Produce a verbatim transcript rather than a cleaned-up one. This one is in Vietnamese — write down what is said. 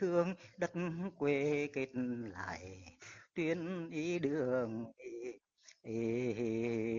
thương đất quê kết lại tuyên ý đường. Ê, ê,